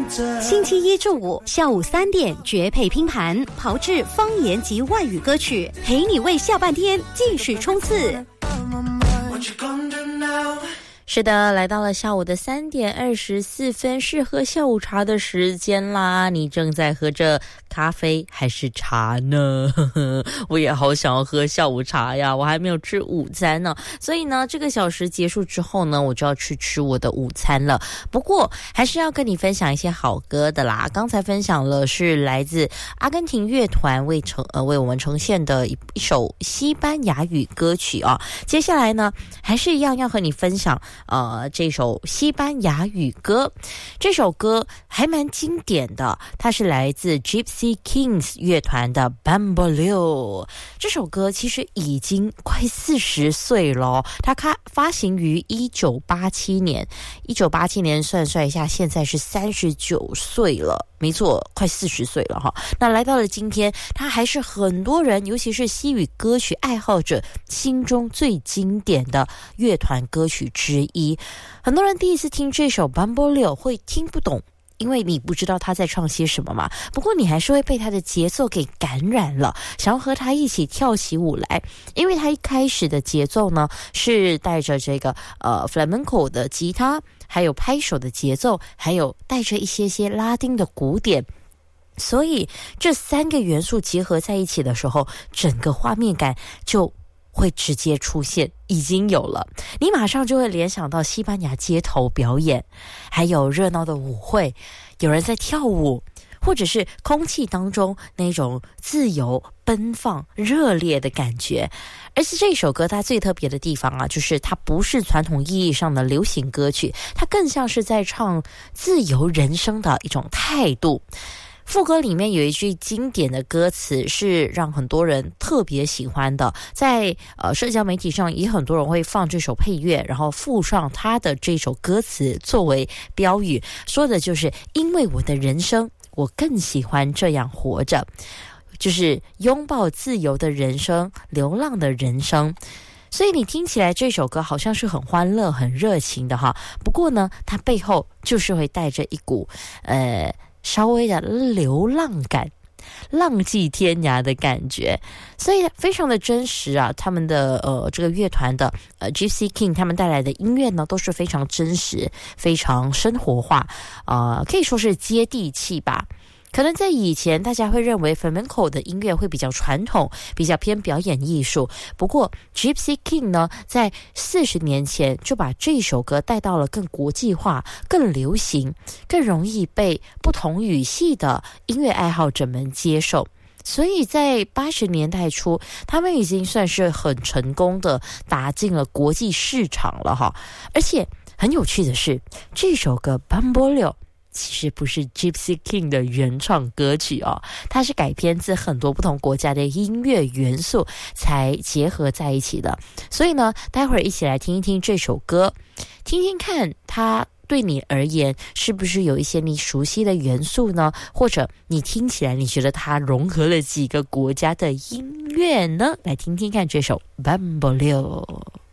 星期一至五下午3点绝配拼盘，炮制方言及外语歌曲，陪你为下半天继续冲刺。 是的，来到了下午的3点24分，是喝下午茶的时间啦。你正在喝着咖啡还是茶呢？我也好想要喝下午茶呀，我还没有吃午餐呢。所以呢，这个小时结束之后呢，我就要去吃我的午餐了。不过还是要跟你分享一些好歌的啦。刚才分享了是来自阿根廷乐团为我们呈现的一首西班牙语歌曲啊。接下来呢，还是一样要和你分享这首西班牙语歌。这首歌还蛮经典的，它是来自 Gypsy Kings 乐团的 Bamboleo。 这首歌其实已经快40岁了，它发行于1987年，1987年算一下，现在是39岁了，没错，快40岁了哈。那来到了今天，它还是很多人，尤其是西语歌曲爱好者心中最经典的乐团歌曲之一。很多人第一次听这首 Bamboleo 会听不懂，因为你不知道他在唱些什么嘛。不过你还是会被他的节奏给感染了，想要和他一起跳起舞来。因为他一开始的节奏呢，是带着这个flamenco 的吉他，还有拍手的节奏，还有带着一些拉丁的鼓点。所以这3个元素结合在一起的时候，整个画面感就会直接出现，已经有了，你马上就会联想到西班牙街头表演，还有热闹的舞会，有人在跳舞，或者是空气当中那种自由奔放热烈的感觉。而且这首歌它最特别的地方啊，就是它不是传统意义上的流行歌曲，它更像是在唱自由人生的一种态度。副歌里面有一句经典的歌词是让很多人特别喜欢的，在社交媒体上也很多人会放这首配乐，然后附上他的这首歌词作为标语，说的就是因为我的人生，我更喜欢这样活着，就是拥抱自由的人生，流浪的人生。所以你听起来这首歌好像是很欢乐很热情的哈，不过呢，它背后就是会带着一股稍微的流浪感，浪迹天涯的感觉，所以非常的真实啊。他们的这个乐团的Gypsy King 他们带来的音乐呢，都是非常真实，非常生活化，可以说是接地气吧。可能在以前大家会认为 flamenco 的音乐会比较传统，比较偏表演艺术，不过 Gypsy King 呢，在40年前就把这首歌带到了更国际化、更流行、更容易被不同语系的音乐爱好者们接受。所以在80年代初，他们已经算是很成功的打进了国际市场了哈。而且很有趣的是，这首歌 Bamboleo其实不是 Gypsy King 的原创歌曲哦，它是改编自很多不同国家的音乐元素才结合在一起的。所以呢，待会儿一起来听一听这首歌，听听看它对你而言是不是有一些你熟悉的元素呢？或者你听起来你觉得它融合了几个国家的音乐呢？来听听看这首 Bamboleo。